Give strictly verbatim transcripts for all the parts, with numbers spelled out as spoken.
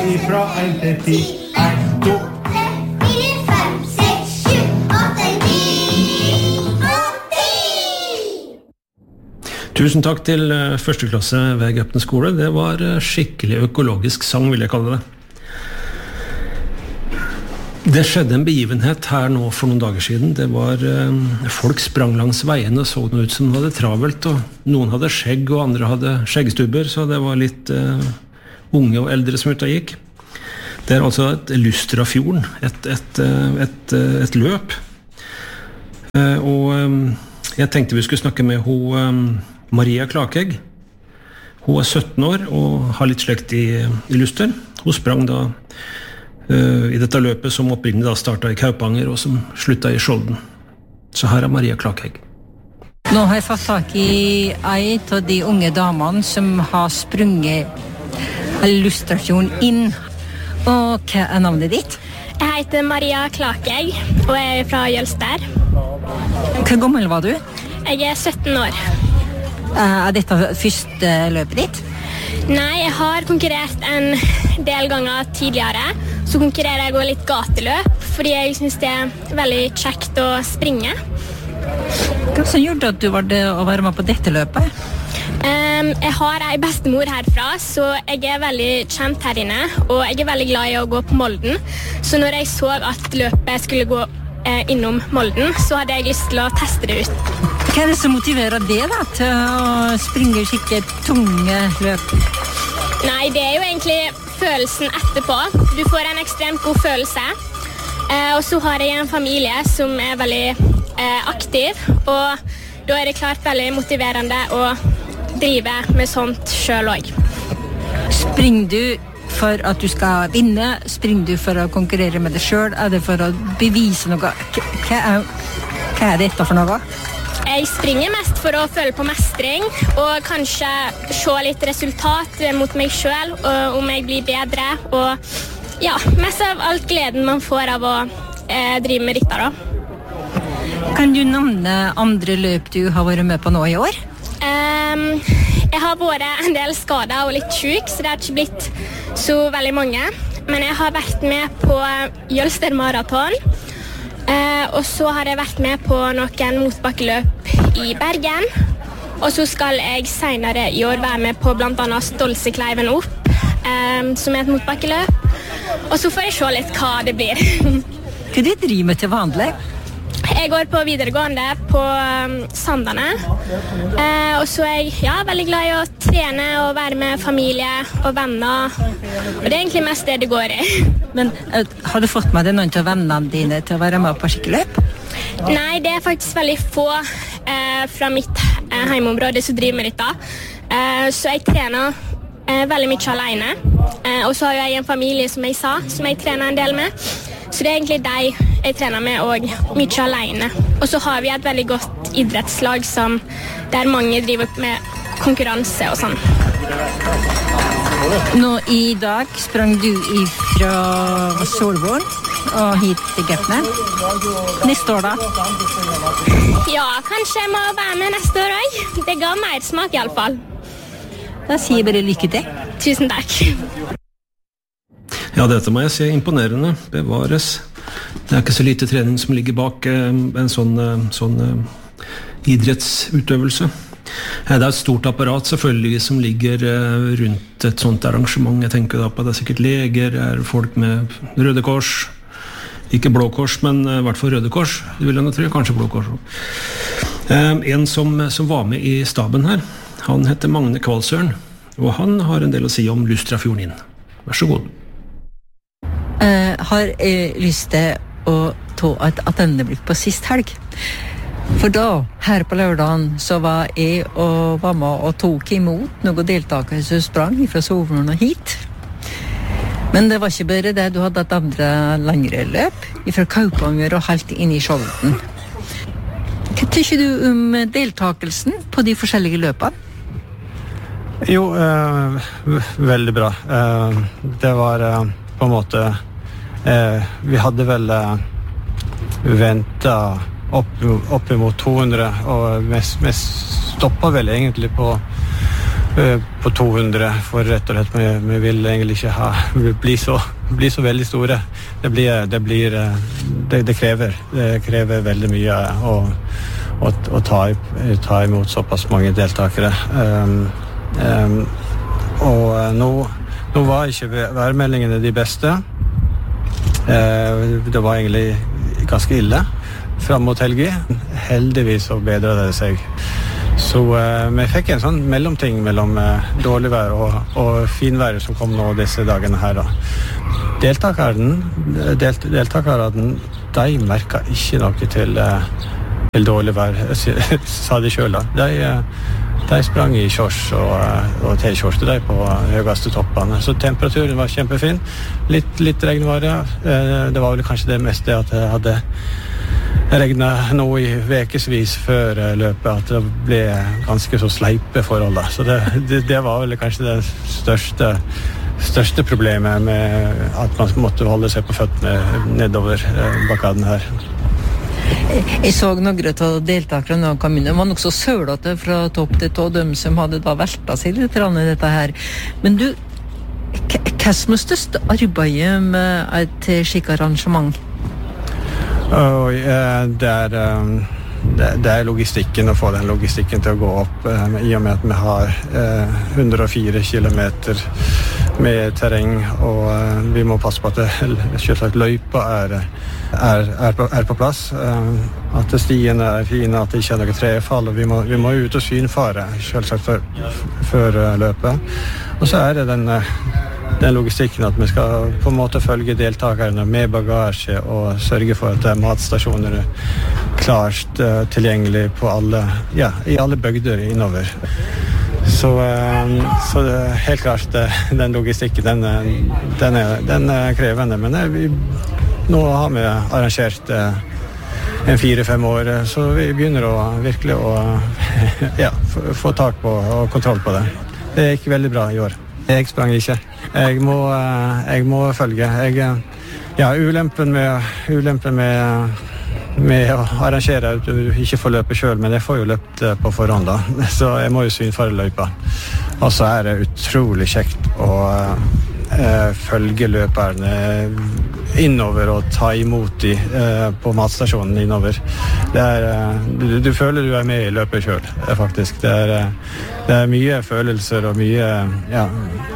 ifra en til ti. En, to, tre, fire, fem, seks, sju, åtte, ni og ti. Tusen takk til første klasse ved Gøpten skole. Det var skikkelig økologisk sang, vil jeg kalle det. Det skjedde en begivenhet her nå for noen dager siden. Det var eh, folk sprang langs veien og så noe ut som de hadde travelt, og noen hadde skjegg og andre hadde skjeggstubber, så det var litt eh, unge og eldre som ute og gikk. Det er altså et Lustrafjorden, et, et, et, et løp. Eh, og eh, jeg tenkte vi skulle snakke med hun, eh, Maria Klakegg. Hun er sytten år og har litt slekt i, i Luster. Hun sprang da Uh, i dette løpet som opprinnelig da startet i Kaupanger og som sluttet i Skjolden. Så her er Maria Klakegg. Nå har jeg fått tak i ei av de unge damene som har sprunget Lustrafjorden inn. Og hva er navnet ditt? Jeg heter Maria Klakegg og jeg er fra Jølster. Hvor gammel var du? Jeg er sytten år. Uh, er dette første løpet ditt? Nei, jeg har konkurrert en del ganger tidligere. Så konkurrerer jeg også litt gateløp, fordi jeg synes det er veldig kjekt å springe. Hva som gjorde at du var det å være med på dette løpet? Um, jeg har en bestemor herfra, så jeg er veldig kjent her inne, og jeg er veldig glad i å gå på Molden. Så når jeg så at løpet skulle gå eh, innom Molden, så hadde jeg lyst til å teste det ut. Hva er det som motiverer det da, til å springe skikkelig tunge løp? Nei, det er jo egentlig følelsen etterpå. Du får en ekstremt god følelse. Eh, og så har jeg en familie som er veldig eh, aktiv, og da er det klart veldig motiverende å drive med sånt selv også. Springer du for at du skal vinne? Springer du for å konkurrere med deg selv? Er det for å bevise noe? Hva er, hva er dette for noe? Jeg springer mest for å føle på mestring, og kanskje se litt resultat mot meg selv, og om jeg blir bedre, og ja, mest av alt gleden man får av å eh, drive med dette da. Kan du navne andre løp du har vært med på nå i år? Um, jeg har vært en del skadet og litt syk, så det har ikke blitt så veldig mange, men jeg har vært med på Jølster Marathon. Eh, og så har jeg vært med på noen motbakkeløp i Bergen, og så skal jeg senere i år være med på blant annet Stolsekleiven opp, eh, som er et motbakkeløp, og så får jeg se litt hva det blir. Hva du driver med til vanlig? Jeg går på videregående på um, Sandane, eh, og så er jeg ja, veldig glad i å trene og være med familie og venner, og det er egentlig mest det det går i. Men uh, har du fått med deg noen av vennene dine til å være med på skikkeløp? Nei, det er faktisk veldig få eh, fra mitt eh, heimeområde som driver med dette, eh, så jeg trener eh, veldig mye alene, eh, og så har jeg en familie som jeg sa, som jeg trener en del med. Så det er egentlig deg jeg trener med, og mye alene. Og så har vi et veldig godt idrettslag som der mange driver med konkurranse og sånn. Nå i dag sprang du fra Solvorn og hit til Gøpten. Neste år da? Ja, kanskje jeg må være med neste år også. Det ga mer smak i alle fall. Da sier jeg bare lykke til. Tusen takk. Ja, dette må jeg si imponerende. Bevares. Det er ikke så lite trening som ligger bak en sånn, sånn idrettsutøvelse. Det er et stort apparat selvfølgelig som ligger rundt et sånt arrangement. Jeg tenker da på at det er sikkert leger, er folk med Røde Kors, ikke Blå Kors, men i hvert fall Røde Kors, det vil jeg nå tro, kanskje Blå Kors. En som, som var med i staben her, han heter Magne Kvalsøren, og han har en del å si om Lustrafjorden inn. Vær så god. Uh, har jeg lyst til å ta et attendeblikk på sist helg. For da, her på lørdagen, så var jeg og var med og tok imot noen deltakere som sprang fra Solvorn og hit. Men det var ikke bare det, du hadde et andre langere løp fra Kaupanger og helt inn i Skjolden. Hva tykker du om deltakelsen på de forskjellige løpene? Jo, eh, veldig bra. Eh, det var eh, på en måte eh, vi hadde vel eh, ventet opp, opp imot to hundre, og vi, vi stoppet vel egentlig på på to hundre, for rett og slett vi, vi vil egentlig ikke ha, bli, så, bli så veldig store. Det, blir, det, blir, det, det, krever, det krever veldig mye å, å, å ta, ta imot såpass mange deltakere. Um, um, og nå, nå var ikke værmeldingene de beste. Uh, det var egentlig ganske ille fram mot helgi. Heldigvis så bedret det seg. Så uh, vi fikk en sånn mellomting mellom uh, dårlig vær og, og finvær som kom nå disse dagene her. Da. Deltakeren, delt, deltakeren, de merket ikke noe til, uh, til dårlig vær, sa de selv. Da. De, uh, de sprang i shorts og, uh, og t-skjorte de på høyeste toppene. Så temperaturen var kjempefin. Litt, litt regnvare. Uh, det var vel kanskje det meste at jeg hadde regnet nå i vekesvis før løpet, at det ble ganske så sleipe forhold. Da. Så det, det, det var vel kanskje det største, største problemet med at man måtte holde seg på føttene nedover bakkaden her. Jeg så noen av deltakerne og kom inn. Det var nok så sølete fra topp til tå, de som hadde da veltet seg litt i dette her. Men du, hva som er største arbeidet med et slik arrangement? Oh, uh, det, er, um, det, det er logistikken, å få den logistikken til å gå opp, um, i og med at vi har uh, hundre og fire kilometer med terreng, og uh, vi må passe på at det, selvsagt løypa er, er, er, på, er på plass, um, at stiene er fine, at det ikke er noe trefall, og vi må, vi må ut og synfare, selvsagt, før, før uh, løpet. Og så er det den uh, den logistikken at vi skal på en måte følge deltakerne med bagasje og sørge for at det er matstasjoner klart uh, tilgjengelig på alle, ja, i alle bygder innover. Så, uh, så det er helt klart uh, den logistikken, den, den, er, den er krevende, men uh, vi, nå har vi arrangert uh, en fire-fem år, så vi begynner å virkelig å ja, få, få tak på og kontroll på det. Det gikk veldig bra i år. Jeg sprang ikke. Jeg må, jeg må følge. Jeg, ja, ulempen med, ulempen med, med å arrangere at du ikke får løpe selv, men jeg får jo løpt på forhånd da. Så jeg må jo synfare løypa. Og så er det utrolig kjekt å eh, følge løperne innover og ta imot de eh, på matstasjonen innover. Det er, eh, du, du føler du er med i løpet selv, faktisk. Det er, eh, det er mye følelser og mye, ja,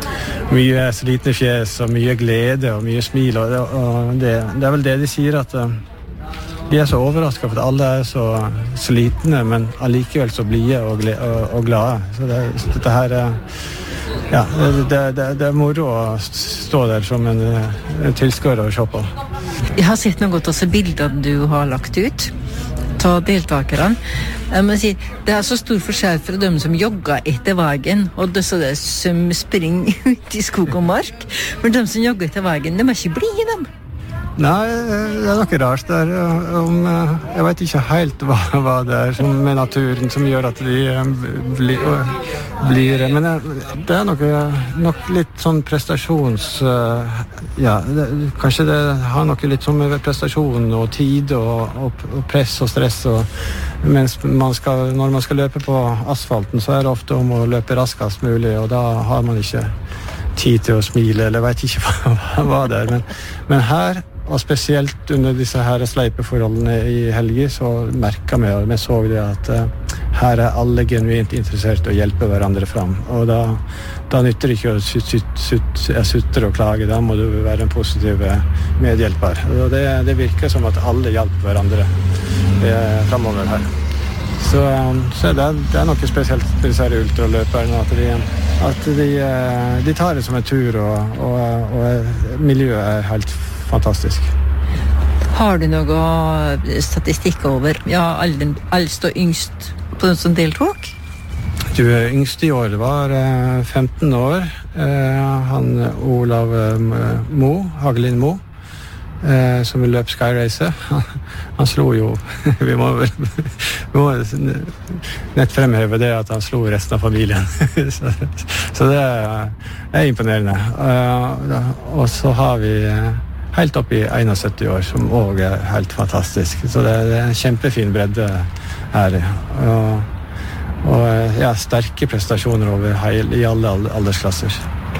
mye slitne fjes og mye glede og mye smil. Og det, og det, det er vel det de sier, at eh, de er så overrasket for at alle er så slitne, men allikevel så blide og, og, og glade. Så det, dette her er Ja, det, det, det er moro å stå der som en, en tilskuer og se på. Jeg har sett noe av bilder du har lagt ut ta deltakerne. Jeg må si, det er så stor forskjell fra dem som jogger etter veien og de som springer ut i skog og mark. Men de som jogger etter veien, de er ikke blide, dem. Nei, det er noe rart der. Om, jeg vet ikke helt hva, hva det er som, med naturen som gjør at de blir, blir men det er noe, nok litt sånn prestasjons... Ja, det, kanskje det har noe litt sånn med prestasjon og tid og, og, og press og stress. Og, mens man skal, når man skal løpe på asfalten, så er det ofte om å løpe raskest mulig, og da har man ikke tid til å smile, eller vet ikke hva, hva det er. Men, men her, og spesielt under disse her sleipeforholdene i helgi, så merket vi, og vi så det at uh, her er alle genuint interessert i å hjelpe hverandre fram. Og da, da nytter det ikke å sutte sut, sut, sut, og klage, da må du være en positiv medhjelper. Og det, det virker som at alle hjelper hverandre uh, fremover her. Så, um, så det, er, det er noe spesielt med disse her ultraløperne, at de, at de, uh, de tar det som en tur, og, og, og miljøet er helt fantastisk. Har du noe statistikk over ja, eldst og yngst på den som deltok? Du, yngst i år var uh, femten år. Uh, han Olav uh, Mo, Hagelin Mo, uh, som vil løpe Skyrace. Han slo jo, vi må, vi må nett fremheve det at han slo resten av familien. så, så det er, er imponerende. Uh, og så har vi uh, helt opp i syttién år, som også er helt fantastisk. Så det er en kjempefin bredde her. Og, og ja, sterke prestasjoner over heil, i alle aldersklasser.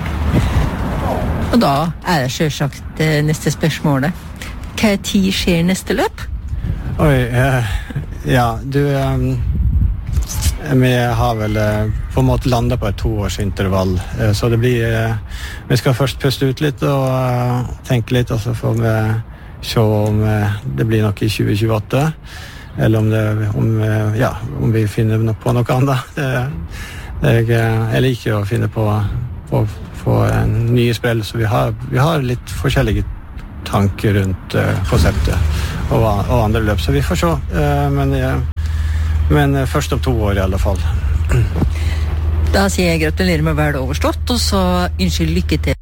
Og da er det selvsagt eh, neste spørsmålet. Hva tid skjer neste løp? Oi, eh, ja, du... Um, vi har vel eh, på en måte landet på et toårsintervall, eh, så det blir... Eh, vi skal først puste ut litt og uh, tenke litt, og så får vi se om eh, det blir noe i tjue tjueåtte, eller om, det, om, eh, ja, om vi finner no- på noe annet. Det, det, jeg, jeg liker å finne på, på, på en nye sprell, så vi har, vi har litt forskjellige tanker rundt eh, konseptet og, og andre løp, så vi får se. Eh, men, eh, men først om to år i alle fall. Da sier jeg gratulerer med å være overstått, og så ønsker lykke til